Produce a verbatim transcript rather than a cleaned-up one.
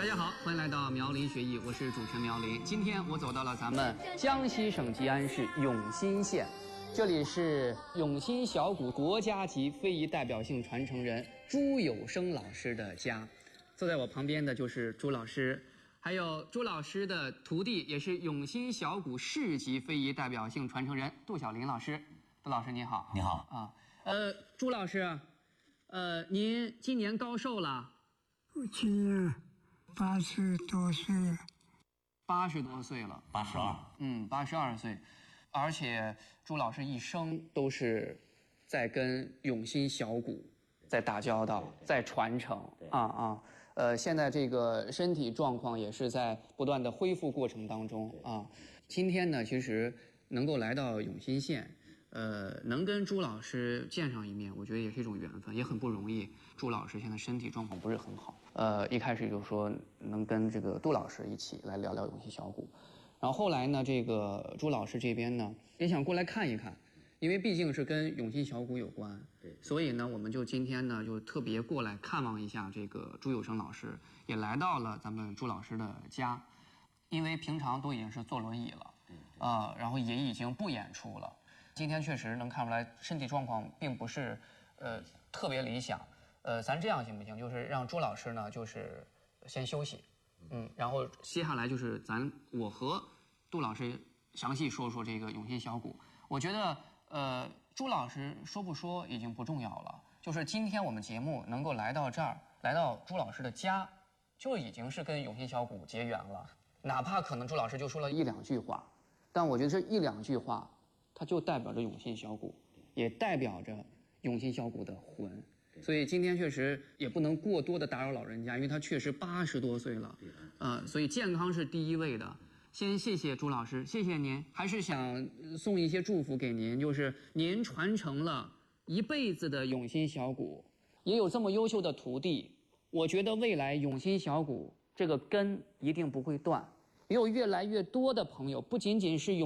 大家好，欢迎来到苗林学艺，我是主持人苗林。今天我走到了咱们江西省吉安市永新县，这里是永新小鼓国家级非遗代表性传承人朱有生老师的家。坐在我旁边的就是朱老师，还有朱老师的徒弟，也是永新小鼓市级非遗代表性传承人杜小林老师。杜老师你好。 你好啊，呃，朱老师，呃，您今年高寿了？ 我今年八十多岁了。 八十多岁了。 八十二。 嗯，八十二岁，而且朱老师一生都是在跟永新小鼓在打交道，在传承啊啊。呃，现在这个身体状况也是在不断的恢复过程当中啊。今天呢，其实能够来到永新县，呃，能跟朱老师见上一面，我觉得也是一种缘分，也很不容易。朱老师现在身体状况不是很好，呃，一开始就说能跟这个杜老师一起来聊聊永新小鼓，然后后来呢，这个朱老师这边呢也想过来看一看，因为毕竟是跟永新小鼓有关，对，所以呢，我们就今天呢就特别过来看望一下这个朱有生老师，也来到了咱们朱老师的家，因为平常都已经是坐轮椅了，啊、呃，然后也已经不演出了。今天确实能看出来身体状况并不是呃特别理想，呃，咱这样行不行？就是让朱老师呢，就是先休息，嗯，然后接下来就是咱我和杜老师详细说说这个永新小鼓。我觉得呃朱老师说不说已经不重要了，就是今天我们节目能够来到这儿，来到朱老师的家，就已经是跟永新小鼓结缘了。哪怕可能朱老师就说了一两句话，但我觉得这一两句话，它就代表着永新小鼓，也代表着永新小鼓的魂。所以今天确实也不能过多的打扰老人家，因为他确实八十多岁了，呃，所以健康是第一位的。先谢谢朱老师，谢谢您。还是想送一些祝福给您，就是您传承了一辈子的永新小鼓，也有这么优秀的徒弟，我觉得未来永新小鼓这个根一定不会断，也有越来越多的朋友，不仅仅是永